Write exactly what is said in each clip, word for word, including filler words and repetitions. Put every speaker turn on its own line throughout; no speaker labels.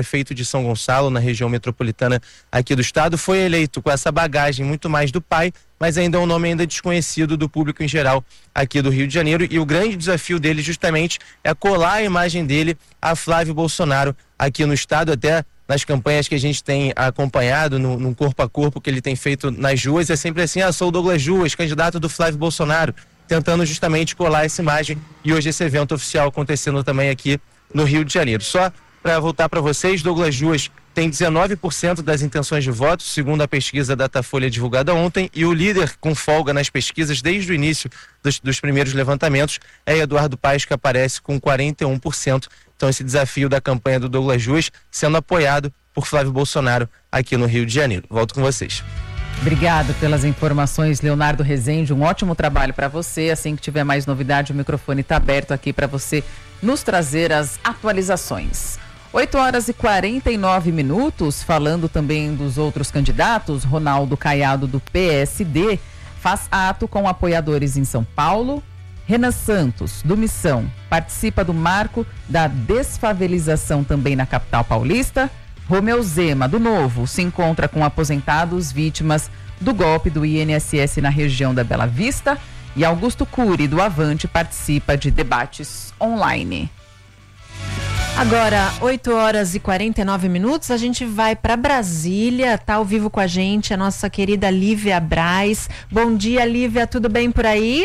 prefeito de São Gonçalo, na região metropolitana aqui do estado, foi eleito com essa bagagem muito mais do pai, mas ainda é um nome ainda desconhecido do público em geral aqui do Rio de Janeiro, e o grande desafio dele justamente é colar a imagem dele a Flávio Bolsonaro aqui no estado, até nas campanhas que a gente tem acompanhado, no, no corpo a corpo que ele tem feito nas ruas, é sempre assim: ah, sou o Douglas Ruas, candidato do Flávio Bolsonaro, tentando justamente colar essa imagem, e hoje esse evento oficial acontecendo também aqui no Rio de Janeiro. Só para voltar para vocês, Douglas Ruas tem dezenove por cento das intenções de voto, segundo a pesquisa Datafolha divulgada ontem, e o líder com folga nas pesquisas desde o início dos, dos primeiros levantamentos é Eduardo Paes, que aparece com quarenta e um por cento. Então esse desafio da campanha do Douglas Ruas sendo apoiado por Flávio Bolsonaro aqui no Rio de Janeiro. Volto com vocês.
Obrigado pelas informações, Leonardo Rezende. Um ótimo trabalho para você. Assim que tiver mais novidade, o microfone está aberto aqui para você nos trazer as atualizações. oito horas e quarenta e nove minutos, falando também dos outros candidatos. Ronaldo Caiado, do P S D, faz ato com apoiadores em São Paulo. Renan Santos, do Missão, participa do marco da desfavelização também na capital paulista. Romeu Zema, do Novo, se encontra com aposentados vítimas do golpe do I N S S na região da Bela Vista. E Augusto Cury, do Avante, participa de debates online.
Agora, oito horas e quarenta e nove minutos, a gente vai para Brasília. Tá ao vivo com a gente a nossa querida Lívia Braz. Bom dia, Lívia, tudo bem por aí?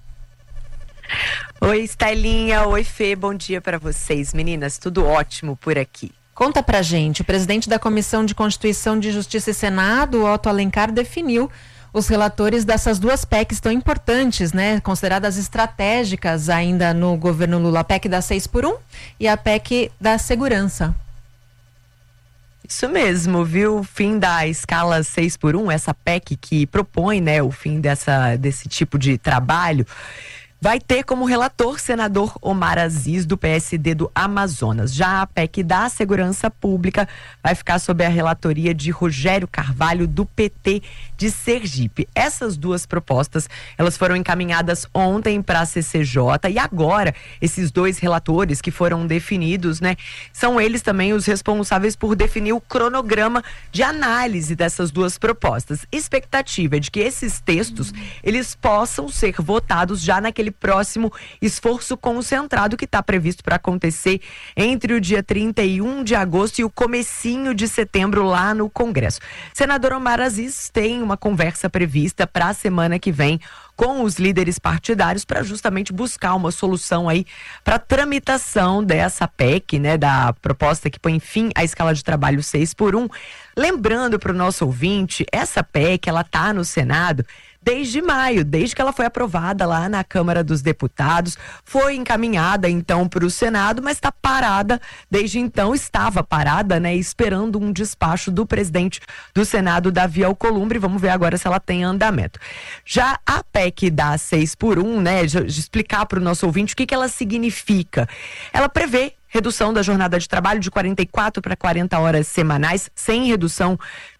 Oi, Estelinha, oi, Fê, bom dia para vocês, meninas, tudo ótimo por aqui.
Conta pra gente, o presidente da Comissão de Constituição, de Justiça e Senado, Otto Alencar, definiu os relatores dessas duas P E Cs tão importantes, né? Consideradas estratégicas ainda no governo Lula, a P E C da seis por um e a P E C da segurança.
Isso mesmo, viu? O fim da escala seis por um, essa P E C que propõe, né, o fim dessa, desse tipo de trabalho, vai ter como relator senador Omar Aziz, do P S D do Amazonas. Já a P E C da Segurança Pública vai ficar sob a relatoria de Rogério Carvalho, do P T de Sergipe. Essas duas propostas, elas foram encaminhadas ontem para a C C J, e agora esses dois relatores que foram definidos, né, são eles também os responsáveis por definir o cronograma de análise dessas duas propostas. Expectativa é de que esses textos, eles possam ser votados já naquele próximo esforço concentrado que está previsto para acontecer entre o dia trinta e um de agosto e o comecinho de setembro lá no Congresso. Senador Omar Aziz tem uma conversa prevista para a semana que vem com os líderes partidários para justamente buscar uma solução aí para tramitação dessa P E C, né, da proposta que põe fim à escala de trabalho seis por um. Lembrando para o nosso ouvinte, essa P E C, ela está no Senado desde maio, desde que ela foi aprovada lá na Câmara dos Deputados, foi encaminhada então para o Senado, mas está parada desde então, estava parada, né, esperando um despacho do presidente do Senado, Davi Alcolumbre. Vamos ver agora se ela tem andamento. Já a P E C da seis por um, né, de explicar para o nosso ouvinte o que que ela significa. Ela prevê redução da jornada de trabalho de quarenta e quatro para quarenta horas semanais, sem redução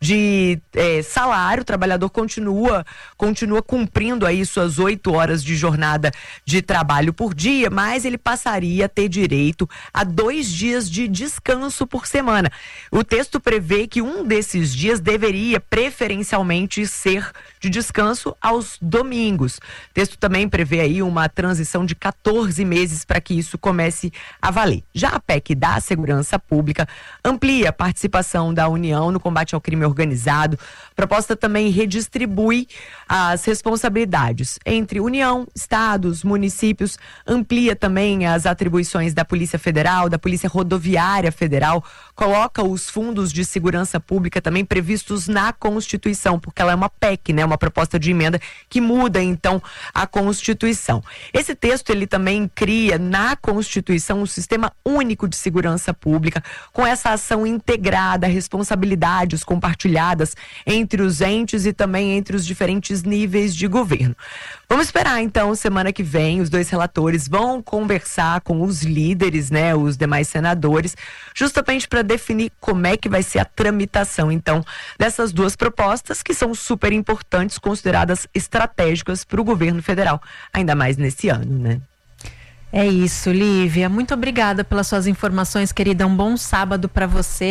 de eh, salário. O trabalhador continua, continua cumprindo aí suas oito horas de jornada de trabalho por dia, mas ele passaria a ter direito a dois dias de descanso por semana. O texto prevê que um desses dias deveria preferencialmente ser de descanso aos domingos. O texto também prevê aí uma transição de quatorze meses para que isso comece a valer. Já a P E C da Segurança Pública amplia a participação da União no combate ao crime organizado. A proposta também redistribui as responsabilidades entre União, estados, municípios, amplia também as atribuições da Polícia Federal, da Polícia Rodoviária Federal, coloca os fundos de segurança pública também previstos na Constituição, porque ela é uma P E C, né, uma proposta de emenda que muda então a Constituição. Esse texto, ele também cria na Constituição um sistema único de segurança pública, com essa ação integrada, responsabilidades compartilhadas entre os entes e também entre os diferentes níveis de governo. Vamos esperar então, semana que vem, os dois relatores vão conversar com os líderes, né, os demais senadores, justamente para definir como é que vai ser a tramitação então dessas duas propostas, que são super importantes, consideradas estratégicas para o governo federal, ainda mais nesse ano, né?
É isso, Lívia. Muito obrigada pelas suas informações, querida. Um bom sábado para você.